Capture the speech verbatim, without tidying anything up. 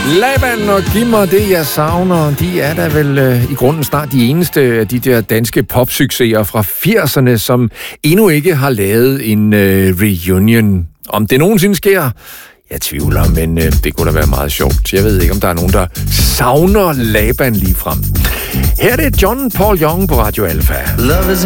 Laban og Giv mig det, jeg savner, de er da vel øh, i grunden snart de eneste af de der danske popsucceser fra firserne, som endnu ikke har lavet en øh, reunion. Om det nogensinde sker, jeg tvivler, men øh, det kunne da være meget sjovt. Jeg ved ikke, om der er nogen, der savner Laban lige frem. Her er det John Paul Young på Radio Alpha. Love is